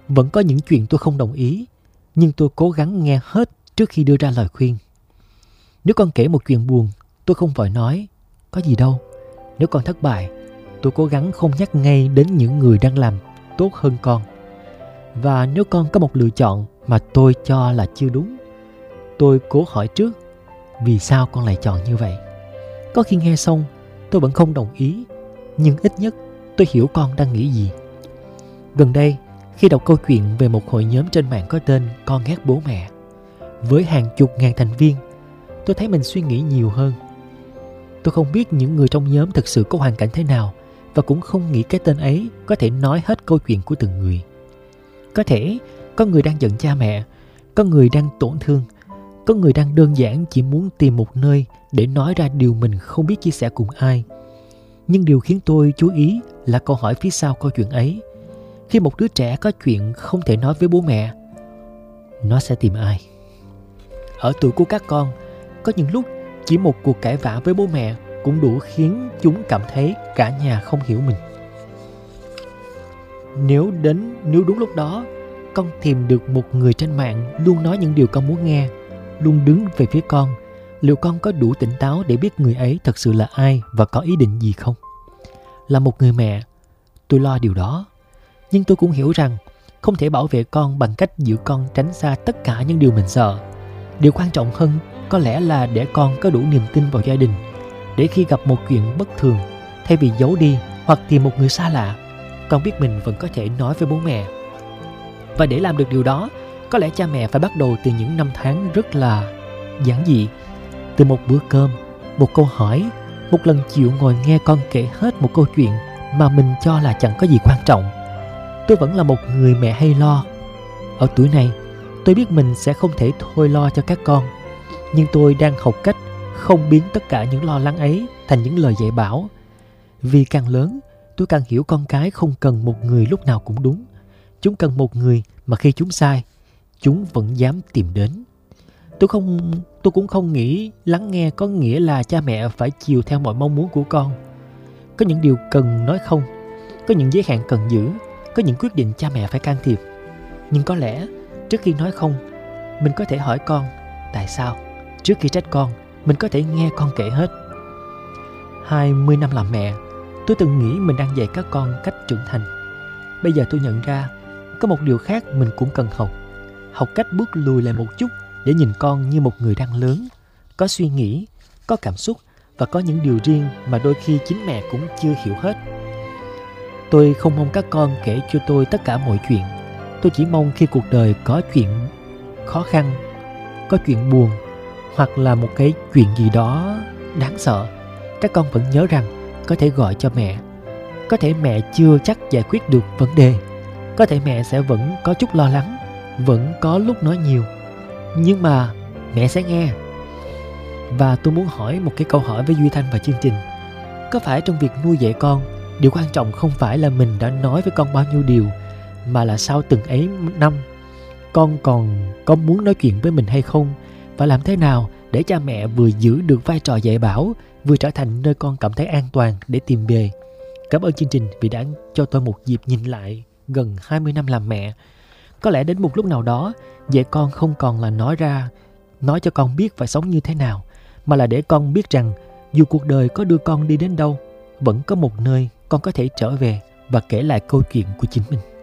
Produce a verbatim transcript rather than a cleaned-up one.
Vẫn có những chuyện tôi không đồng ý, nhưng tôi cố gắng nghe hết trước khi đưa ra lời khuyên. Nếu con kể một chuyện buồn, tôi không vội nói, có gì đâu. Nếu con thất bại, tôi cố gắng không nhắc ngay đến những người đang làm tốt hơn con. Và nếu con có một lựa chọn mà tôi cho là chưa đúng, tôi cố hỏi trước, vì sao con lại chọn như vậy? Có khi nghe xong, tôi vẫn không đồng ý, nhưng ít nhất tôi hiểu con đang nghĩ gì. Gần đây, khi đọc câu chuyện về một hội nhóm trên mạng có tên Con ghét bố mẹ, với hàng chục ngàn thành viên, tôi thấy mình suy nghĩ nhiều hơn. Tôi không biết những người trong nhóm thực sự có hoàn cảnh thế nào, và cũng không nghĩ cái tên ấy có thể nói hết câu chuyện của từng người. Có thể có người đang giận cha mẹ, có người đang tổn thương, có người đang đơn giản chỉ muốn tìm một nơi để nói ra điều mình không biết chia sẻ cùng ai. Nhưng điều khiến tôi chú ý là câu hỏi phía sau câu chuyện ấy. Khi một đứa trẻ có chuyện không thể nói với bố mẹ, nó sẽ tìm ai? Ở tuổi của các con, có những lúc chỉ một cuộc cãi vã với bố mẹ cũng đủ khiến chúng cảm thấy cả nhà không hiểu mình. Nếu đến nếu đúng lúc đó con tìm được một người trên mạng luôn nói những điều con muốn nghe, luôn đứng về phía con, liệu con có đủ tỉnh táo để biết người ấy thật sự là ai và có ý định gì không? Là một người mẹ, tôi lo điều đó. Nhưng tôi cũng hiểu rằng không thể bảo vệ con bằng cách giữ con tránh xa tất cả những điều mình sợ. Điều quan trọng hơn có lẽ là để con có đủ niềm tin vào gia đình, để khi gặp một chuyện bất thường, thay vì giấu đi hoặc tìm một người xa lạ, con biết mình vẫn có thể nói với bố mẹ. Và để làm được điều đó, có lẽ cha mẹ phải bắt đầu từ những năm tháng rất là giản dị. Từ một bữa cơm, một câu hỏi, một lần chịu ngồi nghe con kể hết một câu chuyện mà mình cho là chẳng có gì quan trọng. Tôi vẫn là một người mẹ hay lo. Ở tuổi này, tôi biết mình sẽ không thể thôi lo cho các con, nhưng tôi đang học cách không biến tất cả những lo lắng ấy thành những lời dạy bảo. Vì càng lớn, tôi càng hiểu con cái không cần một người lúc nào cũng đúng. Chúng cần một người mà khi chúng sai, chúng vẫn dám tìm đến. Tôi không, tôi cũng không nghĩ lắng nghe có nghĩa là cha mẹ phải chiều theo mọi mong muốn của con. Có những điều cần nói không, có những giới hạn cần giữ, có những quyết định cha mẹ phải can thiệp. Nhưng có lẽ trước khi nói không, mình có thể hỏi con tại sao. Trước khi trách con, mình có thể nghe con kể hết. hai mươi năm làm mẹ, tôi từng nghĩ mình đang dạy các con cách trưởng thành. Bây giờ tôi nhận ra có một điều khác mình cũng cần học. Học cách bước lùi lại một chút để nhìn con như một người đang lớn, có suy nghĩ, có cảm xúc và có những điều riêng mà đôi khi chính mẹ cũng chưa hiểu hết. Tôi không mong các con kể cho tôi tất cả mọi chuyện. Tôi chỉ mong khi cuộc đời có chuyện khó khăn, có chuyện buồn, hoặc là một cái chuyện gì đó đáng sợ, các con vẫn nhớ rằng có thể gọi cho mẹ. Có thể mẹ chưa chắc giải quyết được vấn đề, có thể mẹ sẽ vẫn có chút lo lắng, vẫn có lúc nói nhiều, nhưng mà mẹ sẽ nghe. Và tôi muốn hỏi một cái câu hỏi với Duy Thanh và chương trình. Có phải trong việc nuôi dạy con, điều quan trọng không phải là mình đã nói với con bao nhiêu điều, mà là sau từng ấy năm, con còn có muốn nói chuyện với mình hay không? Và làm thế nào để cha mẹ vừa giữ được vai trò dạy bảo, vừa trở thành nơi con cảm thấy an toàn để tìm về. Cảm ơn chương trình vì đã cho tôi một dịp nhìn lại gần hai mươi năm làm mẹ. Có lẽ đến một lúc nào đó, dạy con không còn là nói ra, nói cho con biết phải sống như thế nào, mà là để con biết rằng dù cuộc đời có đưa con đi đến đâu, vẫn có một nơi con có thể trở về và kể lại câu chuyện của chính mình.